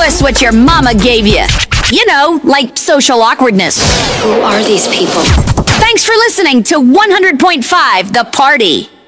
guess what your mama gave you. You know, like social awkwardness. Who are these people? Thanks for listening to 100.5 The Party.